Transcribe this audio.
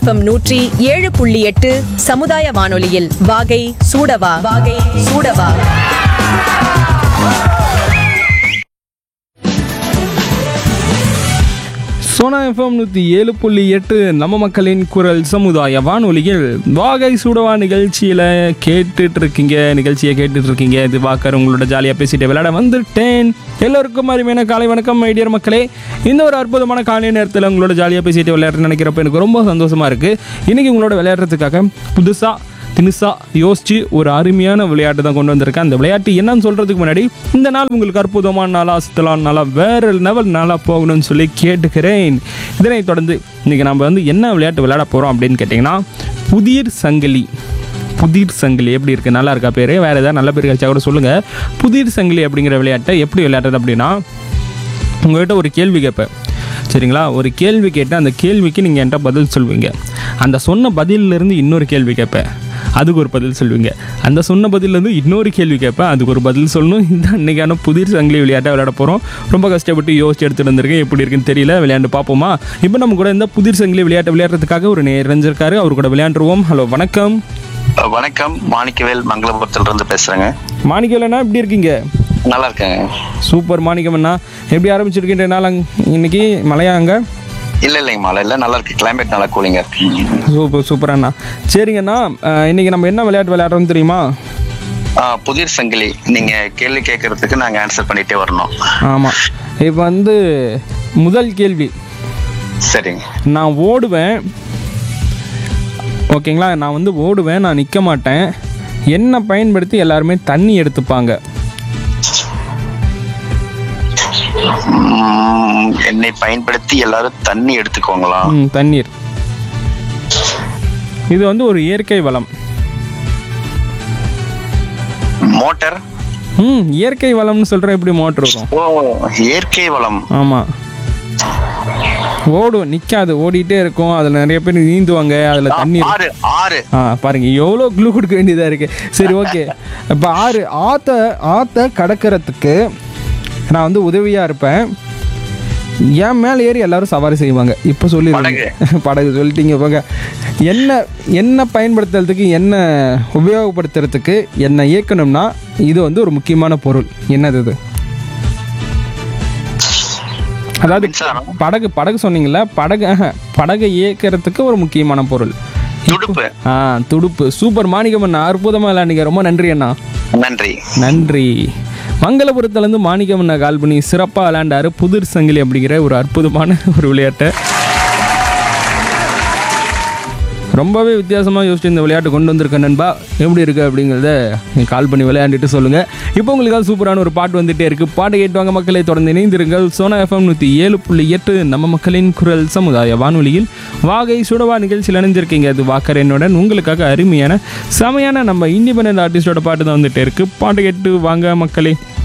FM 107.8 சமுதாய வானொலியில் வாகை சூடவா வாகை சூடவா. சோனா எஃப்எம் 107.8 நம்ம மக்களின் குரல் சமுதாய வானொலியில் வாகை சூடவா நிகழ்ச்சியை கேட்டுட்டு இருக்கீங்க. இது வாக்கர் உங்களோட ஜாலியாக பேசிட்டு விளையாட வந்துட்டேன். எல்லோருக்கும் அருமையான காலை வணக்கம் மைடியர் மக்களே. இந்த ஒரு அற்புதமான காலை நேரத்தில் உங்களோட ஜாலியாக பேசிட்டு விளையாடுறேன்னு நினைக்கிறப்ப எனக்கு ரொம்ப சந்தோஷமாக இருக்குது. இன்றைக்கி உங்களோட விளையாடுறதுக்காக தினுசா யோசிச்சு ஒரு அருமையான விளையாட்டு தான் கொண்டு வந்திருக்கேன். அந்த விளையாட்டு என்னன்னு சொல்கிறதுக்கு முன்னாடி இந்த நாள் உங்களுக்கு அற்புதமான நாளாக சித்தலான நாளாக வேறு லெவல் நாளாக போகணும்னு சொல்லி கேட்டுக்கிறேன். இதனைத் தொடர்ந்து இன்றைக்கி நம்ம என்ன விளையாட்டு விளையாட போகிறோம் அப்படின்னு கேட்டிங்கன்னா புதிர் சங்கிலி எப்படி இருக்குது, நல்லா இருக்கா பேர்? வேறு ஏதாவது நல்ல பேர் கழிச்சா கூட சொல்லுங்கள். புதிர் சங்கிலி அப்படிங்கிற விளையாட்டை எப்படி விளையாடுறது அப்படின்னா, உங்கள்கிட்ட ஒரு கேள்வி கேட்பேன், சரிங்களா? ஒரு கேள்வி கேட்டு அந்த கேள்விக்கு நீங்கள் என்கிட்ட பதில் சொல்வீங்க. அந்த சொன்ன பதிலிருந்து இன்னொரு கேள்வி கேட்பேன், அதுக்கு ஒரு பதில் சொல்வீங்க. அந்த சொன்ன பதிலேருந்து இன்னொரு கேள்வி கேட்பேன், அதுக்கு ஒரு பதில் சொல்லணும். இந்த அன்றைக்கான புதிர் சங்கிலி விளையாட்டை விளையாட போகிறோம். ரொம்ப கஷ்டப்பட்டு யோசிச்சு எடுத்துகிட்டு வந்திருக்கேன். எப்படி இருக்குன்னு தெரியல, விளையாண்டு பார்ப்போமா? இப்போ நம்ம கூட இந்த புதிர் சங்கிலி விளையாட்டை விளையாடுறதுக்காக ஒரு நேரஞ்சிருக்காரு, அவர் கூட விளையாண்டுருவோம். ஹலோ, வணக்கம். வணக்கம், மாணிக்கவேல் மங்களபுரத்திலிருந்து பேசுறேங்க. மாணிக்கவேலண்ணா, எப்படி இருக்கீங்க? நல்லா இருக்கேங்க. சூப்பர் மாணிக்கமண்ணா. எப்படி ஆரம்பிச்சிருக்கின்ற நாள் இன்னைக்கு? மழையா அங்கே? இல்லைங்க, மழை இல்லை, நல்லா இருக்கு. கிளைமேட் நல்லா கூலிங்கா இருக்கு. சூப்பர் அண்ணா. சரிங்கண்ணா, இன்னைக்கு நம்ம என்ன விளையாட்டு விளையாடுறோம்னு தெரியுமா? புதிர் சங்கிலி. நீங்க கேள்வி கேட்கறதுக்கு நாங்க ஆன்சர் பண்ணிட்டே வரணும். ஆமாம். இப்போ முதல் கேள்வி. சரிங்க. நான் ஓடுவேன், ஓகேங்களா? நான் ஓடுவேன், நான் நிற்க மாட்டேன். என்னை பயன்படுத்தி எல்லாருமே தண்ணி எடுத்துப்பாங்க. என்னை பயன்படுத்தி எல்லாரும் தண்ணி எடுத்துக்கோங்களா? தண்ணீர். இது ஒரு இயற்கை வளம். மோட்டார். இயற்கை வளம்னு சொல்ற, எப்படி மோட்டர் இருக்கும்? ஓ, இயற்கை வளம். ஆமா. ஓடும், நிக்காது, ஓடிட்டே இருக்கும். அதுல நிறைய பேர் நீந்துவாங்க, அதுல தண்ணி. ஆறு. பாருங்க, எவ்வளோ க்ளூ கொடுக்க வேண்டியதா இருக்கு. சரி, ஓகே. இப்போ ஆத்த கடக்கிறதுக்கு நான் உதவியா இருப்பேன். என் மேலே ஏறி எல்லாரும் சவாரி செய்வாங்க. இப்போ சொல்லிடுங்க. படகு சொல்லிட்டீங்க. போங்க. என்ன பயன்படுத்துறதுக்கு, என்ன உபயோகப்படுத்துறதுக்கு, என்ன இயக்கணும்னா இது ஒரு முக்கியமான பொருள். என்னது இது? அதாவது படகு சொன்னீங்களா? படகை இயக்கிறதுக்கு ஒரு முக்கியமான பொருள். துடுப்பு. சூப்பர் மாணிக்கமண்ணா, அற்புதமா விளையாண்டீங்க. ரொம்ப நன்றி அண்ணா. நன்றி. மங்களபுரத்துலேருந்து மாணிக்கமண்ணா கால் பண்ணி சிறப்பாக விளையாண்டாரு. புதிர் சங்கிலி அப்படிங்கிற ஒரு அற்புதமான ஒரு விளையாட்டை ரொம்பவே வித்தியாசமாக யோசிச்சு இந்த விளையாட்டு கொண்டு வந்திருக்கேன் நண்பா. எப்படி இருக்குது அப்படிங்கிறத நீங்கள் கால் பண்ணி விளையாண்டுட்டு சொல்லுங்கள். இப்போ உங்களுக்காக சூப்பரான ஒரு பாட்டு வந்துகிட்டே இருக்குது. பாட்டு கேட்டுவாங்க மக்களை, தொடர்ந்து இணைந்திருங்கள். சோனா எஃப்எம் 107.8 நம்ம மக்களின் குரல் சமுதாய வானொலியில் வாகை சுடவா நிகழ்ச்சியில் இணைஞ்சிருக்கீங்க. அது வாக்கர் என்னுடன் உங்களுக்காக அருமையான செமையான நம்ம இண்டிபெண்டன்ட் ஆர்டிஸ்டோட பாட்டு தான் வந்துகிட்டே இருக்குது. பாட்டு கேட்டு வாங்க மக்களே.